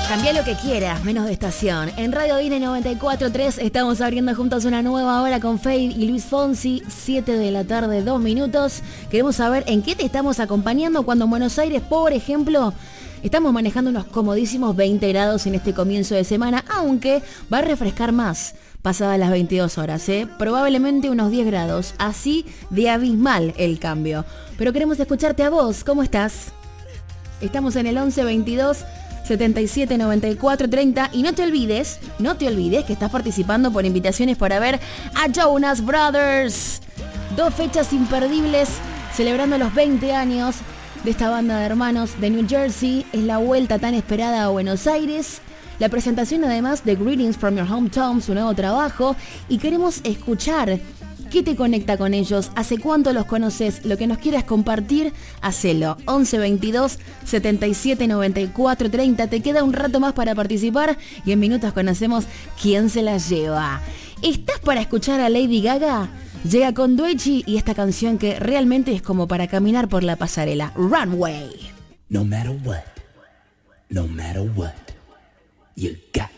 Cambia lo que quieras, menos de estación. En Radio Disney 94.3 estamos abriendo juntos una nueva hora con Fade y Luis Fonsi, 7 de la tarde, 2 minutos. Queremos saber en qué te estamos acompañando cuando en Buenos Aires, por ejemplo, estamos manejando unos comodísimos 20 grados en este comienzo de semana, aunque va a refrescar más pasadas las 22 horas, probablemente unos 10 grados, así de abismal el cambio. Pero queremos escucharte a vos, ¿cómo estás? Estamos en el 11 22 77 94 30 y no te olvides que estás participando por invitaciones para ver a Jonas Brothers. 2 fechas imperdibles celebrando los 20 años de esta banda de hermanos de New Jersey. Es la vuelta tan esperada a Buenos Aires. La presentación además de Greetings from Your Hometown, su nuevo trabajo, y queremos escuchar qué te conecta con ellos, hace cuánto los conoces, lo que nos quieras compartir, hacelo. 11 22 77 94 30, te queda un rato más para participar y en minutos conocemos quién se las lleva. ¿Estás para escuchar a Lady Gaga? Llega con Doechii y esta canción que realmente es como para caminar por la pasarela, Runway. No matter what, you